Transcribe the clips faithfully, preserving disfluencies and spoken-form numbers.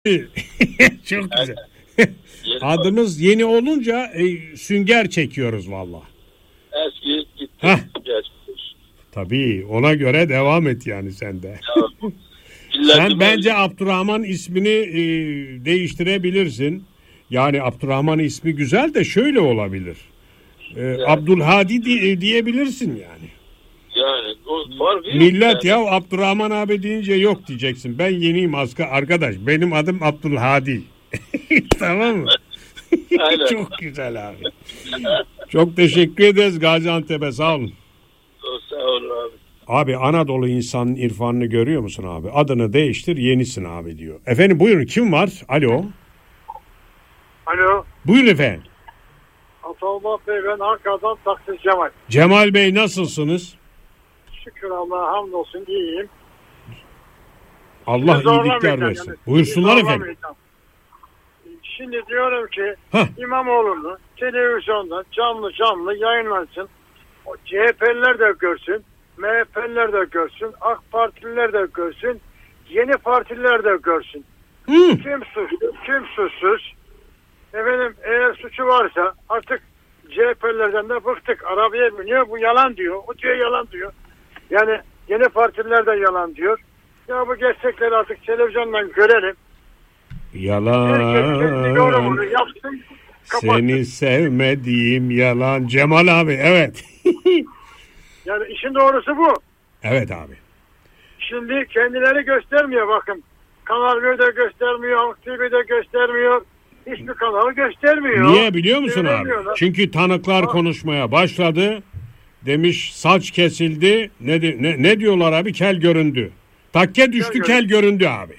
Çok güzel. Adımız yeni olunca e, sünger çekiyoruz valla. Eski gitti. Tabii ona göre devam et yani sen de. Sen bence Abdurrahman ismini e, değiştirebilirsin. Yani Abdurrahman ismi güzel de şöyle olabilir. E, evet. Abdülhadi di, diyebilirsin yani. Yani o fark yok. Millet yani. ya Abdurrahman abi deyince yok diyeceksin. Ben yeniyim asker arkadaş. Benim adım Abdülhadi. Tamam mı? Çok güzel abi. Çok teşekkür ederiz Gaziantep'e, sağ olun. Sağ olun abi. Abi Anadolu insanın irfanını görüyor musun abi? Adını değiştir yenisin abi diyor. Efendim buyurun, kim var? Alo. Alo. Buyurun efendim. Atallah Bey, ben Ankara'dan Taksi Cemal. Cemal Bey nasılsınız? Şükür Allah'a hamdolsun iyiyim. Allah iyilikler versin. Yani. Buyursunlar efendim. Şimdi diyorum ki Heh. İmamoğlu'nu televizyonda canlı canlı yayınlansın. O C H P'liler de görsün, M H P'liler de görsün, AK Partililer de görsün, yeni partililer de görsün. Hı. Kim suçlu, kim suçsuz. Efendim eğer suçu varsa artık C H P'lilerden de bıktık. Arabaya biniyor, bu yalan diyor, o diyor yalan diyor. Yani yeni partililer de yalan diyor. Ya bu gerçekleri artık televizyondan görelim. Yalan. Yapsın, seni sevmediğim yalan. Cemal abi, evet. Yani işin doğrusu bu. Evet abi. Şimdi kendileri göstermiyor bakın. Kanal birde göstermiyor, Halk T V'de göstermiyor. Hiçbir kanalı göstermiyor. Niye biliyor musun abi? Çünkü tanıklar ha. konuşmaya başladı. Demiş saç kesildi. Ne, ne, ne diyorlar abi? Kel göründü. Takke düştü, kel, kel göründü abi.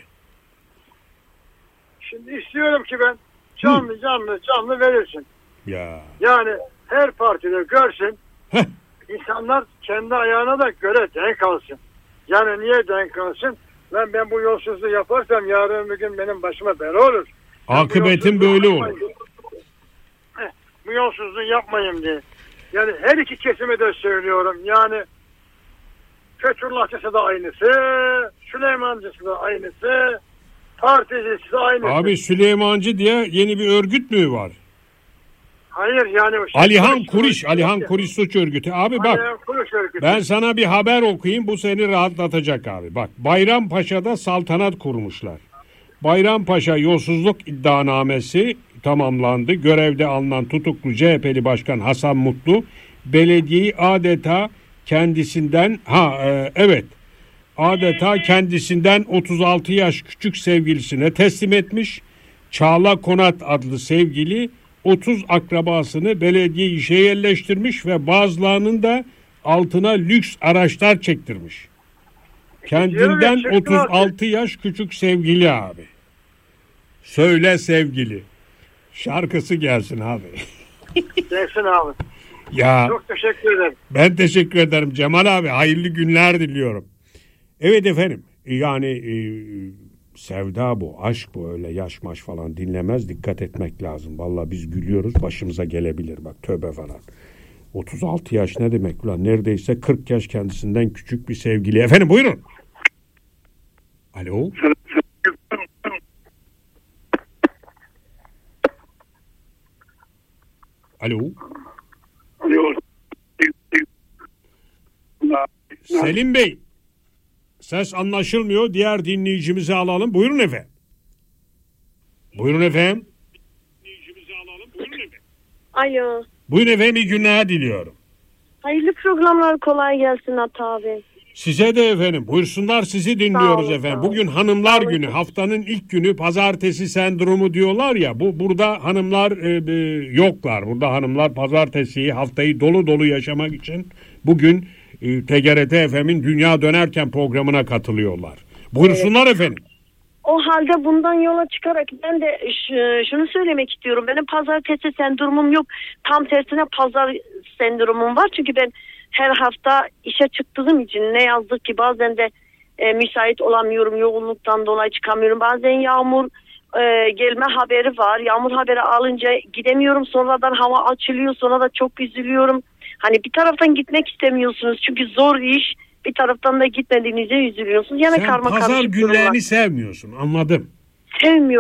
Şimdi istiyorum ki ben canlı Hı. canlı canlı verirsin. Ya. Yani her partide görsün. Heh. İnsanlar kendi ayağına da göre denk alsın. Yani niye denk alsın? Ben ben bu yolsuzluğu yaparsam yarın bir gün benim başıma bela olur. Akıbetin böyle olur. Heh, bu yolsuzluğu yapmayayım diye. Yani her iki kesime de söylüyorum. Yani Fethullahçısı da aynısı, Süleymancısı da aynısı, Particisi de aynısı. Abi Süleymancı diye yeni bir örgüt mü var? Hayır yani. Alihan Kuriş, Alihan Kuriş suç örgütü. Abi bak, ben sana bir haber okuyayım, bu seni rahatlatacak abi. Bak, Bayrampaşa'da saltanat kurmuşlar. Bayrampaşa yolsuzluk iddianamesi tamamlandı. Görevde alınan tutuklu C H P'li Başkan Hasan Mutlu belediyeyi adeta kendisinden ha e, evet adeta kendisinden otuz altı yaş küçük sevgilisine teslim etmiş. Çağla Konat adlı sevgili otuz akrabasını belediye işe yerleştirmiş ve bazılarının da altına lüks araçlar çektirmiş. Kendinden otuz altı yaş küçük sevgili abi. Söyle sevgili. Şarkısı gelsin abi. Gelsin abi. Ya, çok teşekkür ederim. Ben teşekkür ederim Cemal abi. Hayırlı günler diliyorum. Evet efendim. Yani e, sevda bu, aşk bu, öyle yaş maş falan dinlemez. Dikkat etmek lazım. Vallahi biz gülüyoruz, başımıza gelebilir. Bak tövbe falan. otuz altı yaş ne demek ulan? Neredeyse kırk yaş kendisinden küçük bir sevgili. Efendim buyurun. Alo. Alo. Alo. Selim Bey. Ses anlaşılmıyor. Diğer dinleyicimizi alalım. Buyurun efendim. Buyurun efendim. Dinleyicimizi alalım. Buyurun efendim. Alo. Buyurun efendim, iyi günler diliyorum. Hayırlı programlar, kolay gelsin Ata abi. Size de efendim. Buyursunlar, sizi dinliyoruz olun, efendim. Bugün hanımlar günü. Haftanın ilk günü, pazartesi sendromu diyorlar ya. Bu burada hanımlar e, e, yoklar. Burada hanımlar pazartesiyi, haftayı dolu dolu yaşamak için bugün e, T G R T F M'in Dünya Dönerken programına katılıyorlar. Buyursunlar evet. efendim. O halde bundan yola çıkarak ben de ş- şunu söylemek istiyorum. Benim pazartesi sendromum yok. Tam tersine pazar sendromum var. Çünkü ben her hafta işe çıktığım için ne yazık ki bazen de e, müsait olamıyorum. Yoğunluktan dolayı çıkamıyorum. Bazen yağmur e, gelme haberi var. Yağmur haberi alınca gidemiyorum. Sonradan hava açılıyor. Sonra da çok üzülüyorum. Hani bir taraftan gitmek istemiyorsunuz. Çünkü zor iş. Bir taraftan da gitmediğinize üzülüyorsunuz. Yani sen karma pazar karışık günlerini durumlar. sevmiyorsun, anladım. Sevmiyorum.